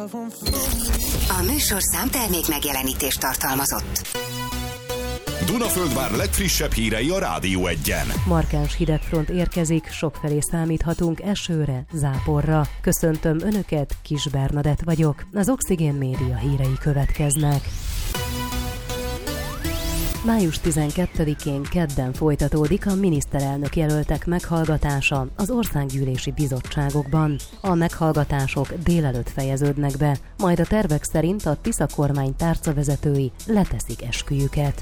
A műsorszám termék megjelenítést tartalmazott. Dunaföldvár legfrissebb hírei a Rádió 1-en. Markáns hidegfront érkezik, sokfelé számíthatunk esőre, záporra. Köszöntöm Önöket, Kis Bernadett vagyok. Az Oxigén Média hírei következnek. Május 12-én kedden folytatódik a miniszterelnök jelöltek meghallgatása az országgyűlési bizottságokban. A meghallgatások délelőtt fejeződnek be, majd a tervek szerint a Tisza kormány tárcavezetői leteszik esküjüket.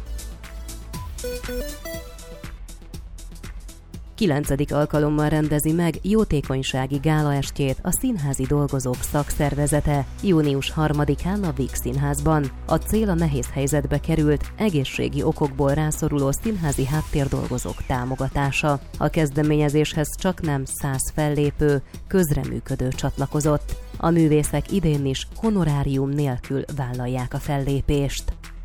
9. alkalommal rendezi meg jótékonysági gálaestjét a Színházi Dolgozók Szakszervezete június 3-án a Víg Színházban. A cél a nehéz helyzetbe került, egészségi okokból rászoruló színházi háttérdolgozók támogatása. A kezdeményezéshez csaknem 100 fellépő, közreműködő csatlakozott. A művészek idén is honorárium nélkül vállalják a fellépést.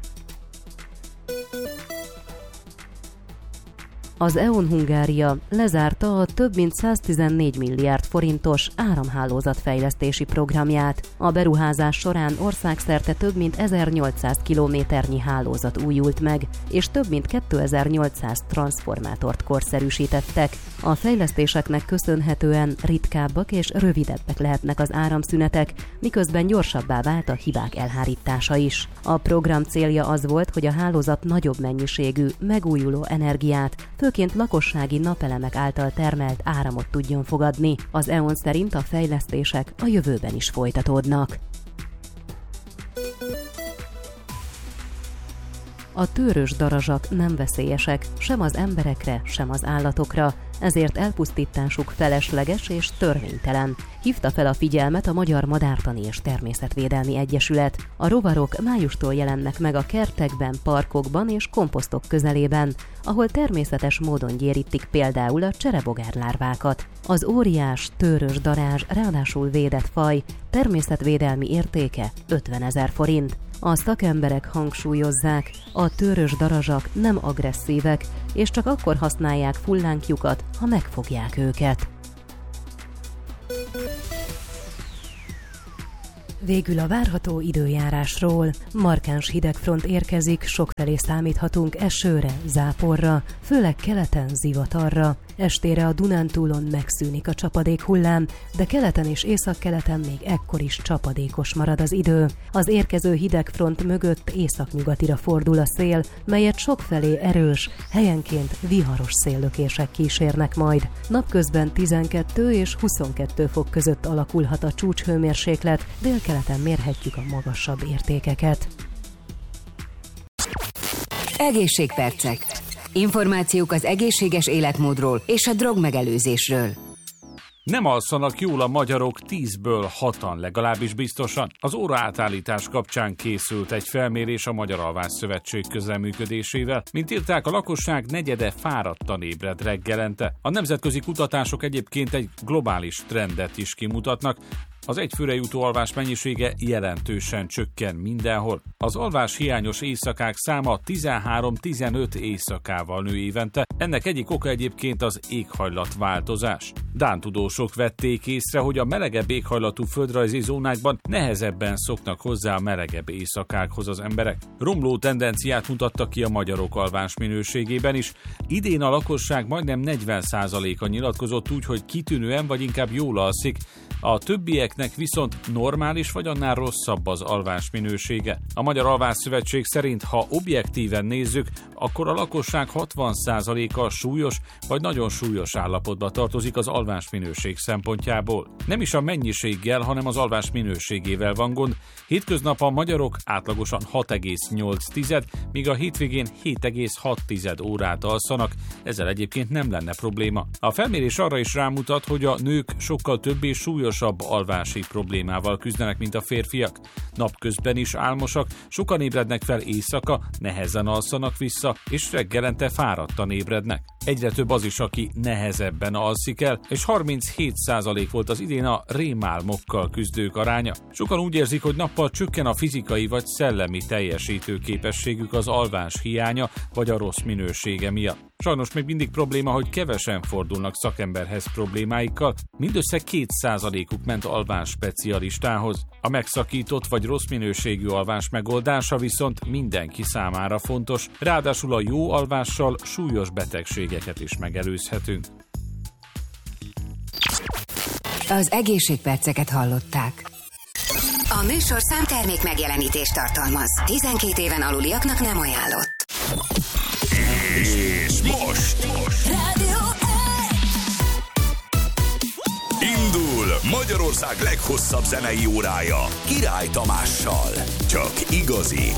Az E.ON Hungária lezárta a több mint 114 milliárd forintos áramhálózatfejlesztési programját. A beruházás során országszerte több mint 1800 kilométernyi hálózat újult meg, és több mint 2800 transzformátort korszerűsítettek. A fejlesztéseknek köszönhetően ritkábbak és rövidebbek lehetnek az áramszünetek, miközben gyorsabbá vált a hibák elhárítása is. A program célja az volt, hogy a hálózat nagyobb mennyiségű, megújuló energiát, főként lakossági napelemek által termelt áramot tudjon fogadni. Az E.ON szerint a fejlesztések a jövőben is folytatódnak. A tőrös darazsak nem veszélyesek sem az emberekre, sem az állatokra, ezért elpusztításuk felesleges és törvénytelen. Hívta fel a figyelmet a Magyar Madártani és Természetvédelmi Egyesület. A rovarok májustól jelennek meg a kertekben, parkokban és komposztok közelében, ahol természetes módon gyérítik például a cserebogárlárvákat. Az óriás, tőrös darázs ráadásul védett faj, természetvédelmi értéke 50 000 forint. A szakemberek hangsúlyozzák, a tőrös darazsak nem agresszívek, és csak akkor használják fullánkjukat, ha megfogják őket. Végül a várható időjárásról. Markáns hidegfront érkezik, sokfelé számíthatunk esőre, záporra, főleg keleten zivatarra. Estére a Dunántúlon megszűnik a csapadékhullám, de keleten és északkeleten még ekkor is csapadékos marad az idő. Az érkező hidegfront mögött északnyugatira fordul a szél, melyet sokfelé erős, helyenként viharos széllökések kísérnek majd. Napközben 12 és 22 fok között alakulhat a csúcshőmérséklet, délkeleten mérhetjük a magasabb értékeket. Egészségpercek. Információk az egészséges életmódról és a drogmegelőzésről. Nem alszanak jól a magyarok 10-ből 6-an legalábbis biztosan. Az óraátállítás kapcsán készült egy felmérés a Magyar Alvásszövetség közreműködésével. Mint írták, a lakosság negyede fáradtan ébred reggelente. A nemzetközi kutatások egyébként egy globális trendet is kimutatnak. Az egyfőre jutó alvás mennyisége jelentősen csökken mindenhol. Az alvás hiányos éjszakák száma 13-15 éjszakával nő évente. Ennek egyik oka egyébként az éghajlatváltozás. Dán tudósok vették észre, hogy a melegebb éghajlatú földrajzi zónákban nehezebben szoknak hozzá a melegebb éjszakákhoz az emberek. Romló tendenciát mutattak ki a magyarok alvás minőségében is. Idén a lakosság majdnem 40%-a nyilatkozott úgy, hogy kitűnően vagy inkább jól alszik, a többieknek viszont normális vagy annál rosszabb az alvás minősége. A Magyar Alvásszövetség szerint, ha objektíven nézzük, akkor a lakosság 60%-a súlyos vagy nagyon súlyos állapotba tartozik az alvás minőség szempontjából. Nem is a mennyiséggel, hanem az alvás minőségével van gond. Hétköznap a magyarok átlagosan 6,8, míg a hétvégén 7,6 órát alszanak, ezzel egyébként nem lenne probléma. A felmérés arra is rámutat, hogy a nők sokkal több és súlyosabb alvási problémával küzdenek, mint a férfiak. Napközben is álmosak, sokan ébrednek fel éjszaka, nehezen alszanak vissza, és reggelente fáradtan ébrednek. Egyre több az is, aki nehezebben alszik el, és 37% volt az idén a rémálmokkal küzdők aránya. Sokan úgy érzik, hogy nappal csökken a fizikai vagy szellemi teljesítő képességük az alvás hiánya vagy a rossz minősége miatt. Sajnos még mindig probléma, hogy kevesen fordulnak szakemberhez problémáikkal, mindössze 2%-uk ment alvás specialistához. A megszakított vagy rossz minőségű alvás megoldása viszont mindenki számára fontos, ráadásul a jó alvással súlyos betegségeket is megelőzhetünk. Az egészségperceket hallották. A műsor számtermék megjelenítést tartalmaz. 12 éven aluliaknak nem ajánlott. És most indul Magyarország leghosszabb zenei órája Király Tamással. Csak igazi,